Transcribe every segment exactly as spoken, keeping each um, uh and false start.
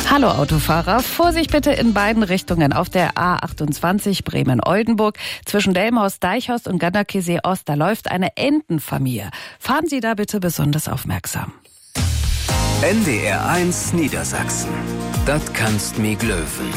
Hallo Autofahrer, Vorsicht bitte in beiden Richtungen auf der A achtundzwanzig Bremen-Oldenburg. Zwischen Delmhorst-Deichhorst und Ganderkesee-Ost, da läuft eine Entenfamilie. Fahren Sie da bitte besonders aufmerksam. N D R eins Niedersachsen. Das kannst mi glöwen.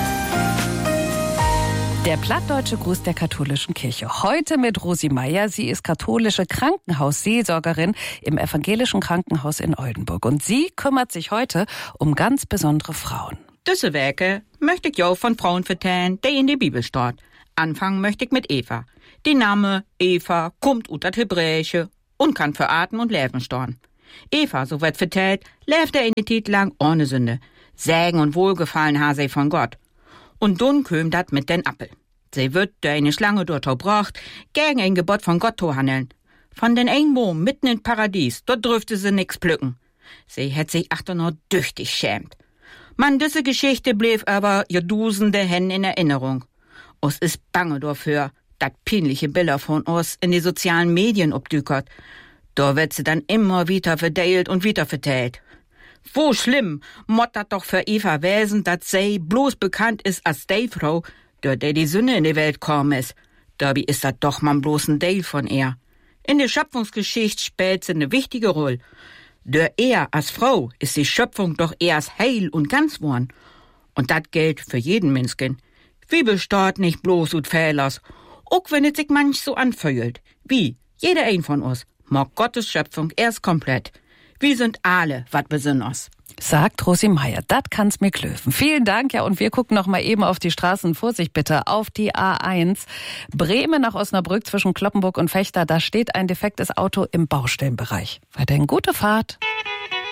Der plattdeutsche Gruß der katholischen Kirche. Heute mit Rosi Meier. Sie ist katholische Krankenhausseelsorgerin im evangelischen Krankenhaus in Oldenburg. Und sie kümmert sich heute um ganz besondere Frauen. Diese Werke möchte ich auch von Frauen vertellen, die in der Bibel steht. Anfangen möchte ich mit Eva. Die Name Eva kommt ut das Hebräische und kann für Atmen und Leben stehen. Eva, so wird vertellt, lebte eine Zeit lang ohne Sünde. Segen und Wohlgefallen ha sie von Gott. Und dann köm dat mit den Appel. Sie wird der eine Schlange dort gebracht, gegen ein Gebot von Gott zu handeln. Von den einen Baum mitten im Paradies, dort dürfte sie nix pflücken. Sie hätt sich achter noch düchtig schämt. Man, diese Geschichte blieb aber jedusende Hen in Erinnerung. Us is bange dafür, dat peinliche Bilder von uns in die sozialen Medien obdükert. Da wird sie dann immer wieder verdeilt und wieder vertellt. Wo schlimm, mott dat doch für Eva wesen, dat sie bloß bekannt ist als die Frau, der der die Sünde in die Welt kommen ist. Dabei ist dat doch man bloß ein Teil von ihr. In der Schöpfungsgeschichte spielt sie eine wichtige Rolle. Der er als Frau ist die Schöpfung doch erst heil und ganz worden. Und dat gilt für jeden Menschen. Wie besteht nicht bloß ut Fehlers, auch wenn es sich manch so anfühlt. Wie, jeder ein von uns, mag Gottes Schöpfung erst komplett. Wir sind alle wat besonders. Sagt Rosi Meier, dat kann's mir klöven. Vielen Dank, ja, und wir gucken noch mal eben auf die Straßen. Vorsicht bitte, auf die A eins. Bremen nach Osnabrück zwischen Cloppenburg und Vechta, da steht ein defektes Auto im Baustellenbereich. Weiterhin gute Fahrt.